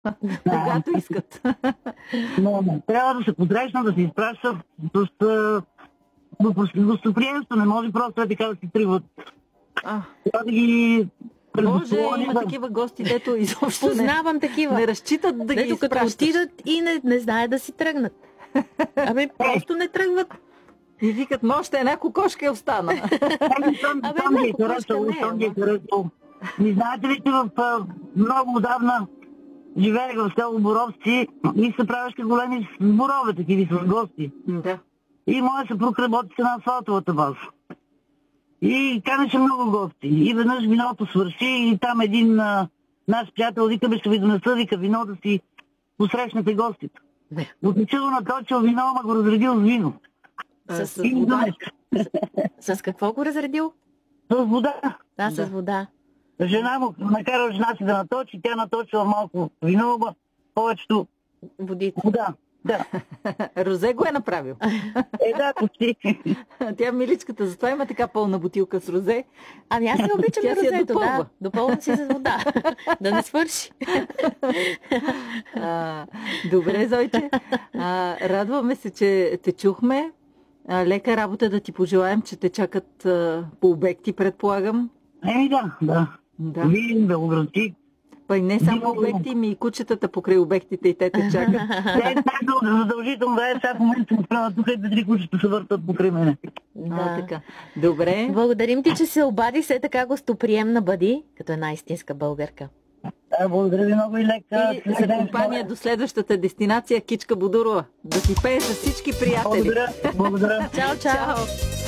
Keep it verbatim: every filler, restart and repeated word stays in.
Когато искат. Но не, трябва да се посрещна, да се изпраща с гостоприемство. Не може просто така да си тръгват. А, Трябва да ги... Боже, има такива гости, дето изобщо не, Познавам такива. не разчитат да ги Дето като изпращаш. отидат и не, не знае да си тръгнат. Абе, просто не тръгват. И викат, но още една кокошка е остана. Абе, Там ги е една кокошка харесало, не е, там ги е ама. харесало. Не знаете ли, че в а, много отдавна живеех в село Боровци и се правеше големи сборове, такива с гости. Да. И моя съпруг работеше на асфалтовата база. И канеше много гости. И веднъж виното свърши и там един а, наш приятел вика, бе, ще ви донеса, вика, вино да си посрещнете гостите. Не. Отичал наточил вино, ама го разредил с вино. С И вода. донес. С какво го разредил? С вода. Да, с Да. вода. Жена му накара жена си да наточи, тя наточила малко вино, ама повечето Водите. вода. Да. Розе го е направил. Е, да, почти. Тя миличката, затова има така пълна бутилка с розе. Ами аз се обичам Тя на си я розето, да. допълва. Допълвам си с вода. Да не свърши. А, добре, Зойче. А, радваме се, че те чухме. А, лека работа да ти пожелаем, че те чакат а, по обекти, предполагам. Еми да, да. Да. Видим, Белоградчик. Па и не само Димово. обекти, ми и кучетата покрай обектите и те те чакат. Те е задължително, да е, сега в момента се справя тук и две-три кучета се въртат покрай мене. А, Да. така. Добре. Благодарим ти, че се обади, все така гостоприемна бъди, като една истинска българка. Да, благодаря ви много и лека. И за компания до следващата дестинация Кичка Бодурова. Да ти пее за всички приятели. Благодаря, благодаря. Чао, чао! Чао!